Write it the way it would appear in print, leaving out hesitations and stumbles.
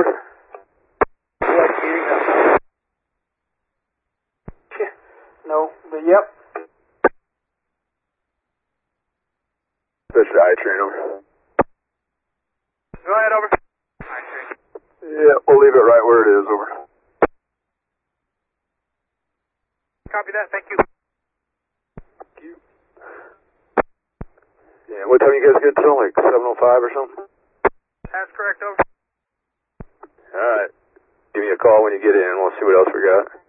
over? No, but yep. That's the I-train, over. Go ahead, over. Yeah, we'll leave it right where it is, over. Copy that, thank you. Thank you. Yeah, what time you guys get to? Like 7:05 or something? That's correct, over. Alright. Give me a call when you get in. We'll see what else we got.